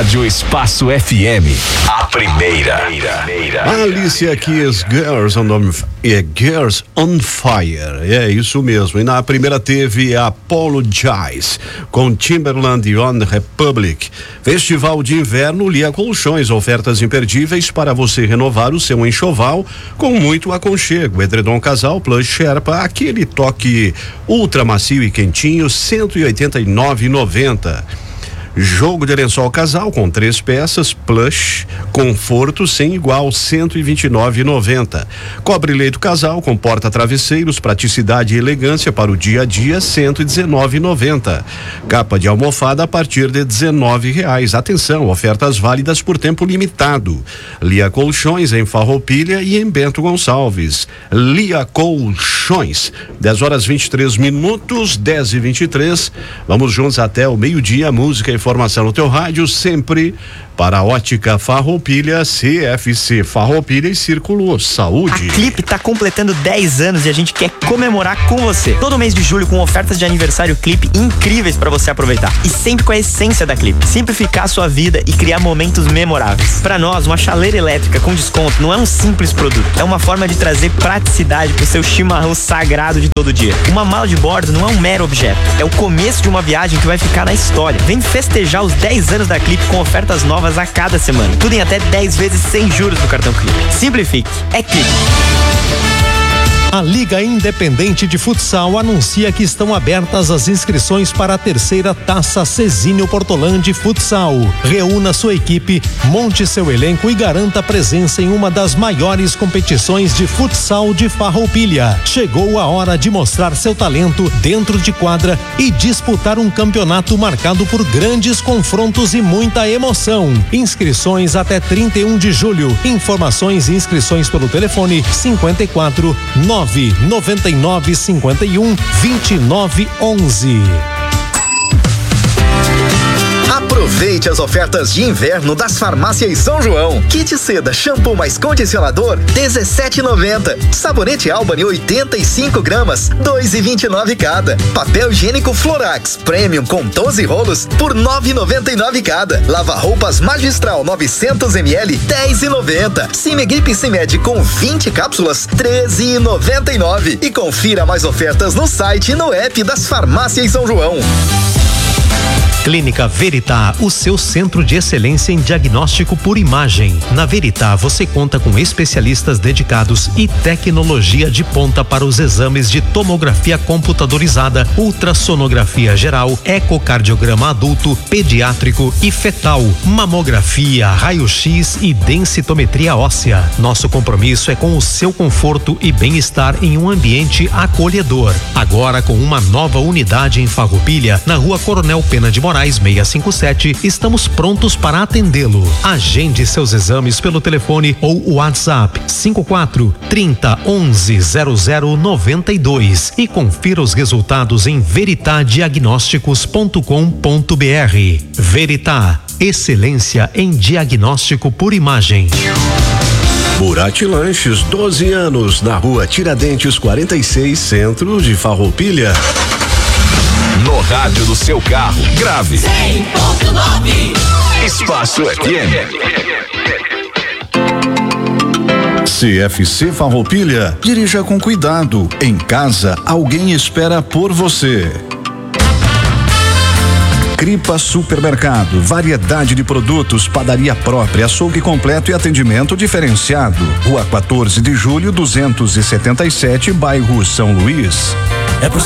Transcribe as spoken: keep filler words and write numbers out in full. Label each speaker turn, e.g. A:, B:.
A: Rádio Espaço F M, a primeira.
B: Alicia Keys, Girls on, é, Girls on Fire, é isso mesmo. E na primeira teve Apologize, com Timberland e On Republic. Festival de Inverno Lia Colchões, ofertas imperdíveis para você renovar o seu enxoval com muito aconchego. Edredom Casal Plus Sherpa, aquele toque ultra macio e quentinho, cento e oitenta e nove reais e noventa centavos. Jogo de lençol casal com três peças, plush, conforto sem igual, cento e vinte e nove reais e noventa centavos. Cobre leito casal com porta travesseiros, praticidade e elegância para o dia a dia, cento e dezenove reais e noventa centavos. Capa de almofada a partir de dezenove reais. Atenção, ofertas válidas por tempo limitado. Lia Colchões em Farroupilha e em Bento Gonçalves. Lia Colchões, dez horas vinte e três minutos, dez e vinte e três. Vamos juntos até o meio-dia. Música e informação no teu rádio, sempre para a Ótica Farroupilha, C F C Farroupilha e Círculo Saúde.
C: A Clipe tá completando dez anos e a gente quer comemorar com você. Todo mês de julho com ofertas de aniversário Clipe incríveis para você aproveitar. E sempre com a essência da Clipe, simplificar a sua vida e criar momentos memoráveis. Para nós, uma chaleira elétrica com desconto não é um simples produto, é uma forma de trazer praticidade pro seu chimarrão sagrado de todo dia. Uma mala de bordo não é um mero objeto, é o começo de uma viagem que vai ficar na história. Vem festejar os dez anos da Clipe com ofertas novas a cada semana. Tudo em até dez vezes sem juros no cartão Clipe. Simplifique. É Clipe.
D: A Liga Independente de Futsal anuncia que estão abertas as inscrições para a terceira Taça Cezinho Portolândia Futsal. Reúna sua equipe, monte seu elenco e garanta presença em uma das maiores competições de futsal de Farroupilha. Chegou a hora de mostrar seu talento dentro de quadra e disputar um campeonato marcado por grandes confrontos e muita emoção. Inscrições até trinta e um de julho. Informações e inscrições pelo telefone cinquenta e quatro, nove noventa e nove, cinquenta e um, vinte e nove, onze.
E: Aproveite as ofertas de inverno das farmácias São João. Kit seda, shampoo mais condicionador, dezessete reais e noventa centavos. Sabonete Albany, oitenta e cinco gramas, dois reais e vinte e nove centavos cada. Papel higiênico Florax Premium com doze rolos por nove reais e noventa e nove centavos cada. Lava roupas Magistral novecentos mililitros, dez reais e noventa centavos. Cimegripe Cimed com vinte cápsulas, treze reais e noventa e nove centavos. E confira mais ofertas no site e no app das farmácias São João.
D: Clínica Veritá, o seu centro de excelência em diagnóstico por imagem. Na Veritá você conta com especialistas dedicados e tecnologia de ponta para os exames de tomografia computadorizada, ultrassonografia geral, ecocardiograma adulto, pediátrico e fetal, mamografia, raio-x e densitometria óssea. Nosso compromisso é com o seu conforto e bem-estar em um ambiente acolhedor. Agora com uma nova unidade em Farroupilha, na Rua Coronel Pena de Moraes seiscentos e cinquenta e sete, estamos prontos para atendê-lo. Agende seus exames pelo telefone ou WhatsApp cinco quatro, trinta, onze, zero zero, noventa e dois e confira os resultados em veritá diagnósticos ponto com ponto br. Veritá, excelência em diagnóstico por imagem.
B: Burati Lanches, doze anos, na Rua Tiradentes quarenta e seis, centro de Farroupilha.
A: No rádio do seu carro, grave
F: cem ponto nove
A: Espaço F M.
G: C F C Farroupilha, dirija com cuidado. Em casa, alguém espera por você. Cripa Supermercado, variedade de produtos, padaria própria, açougue completo e atendimento diferenciado. Rua quatorze de julho, duzentos e setenta e sete, bairro São Luís.
H: É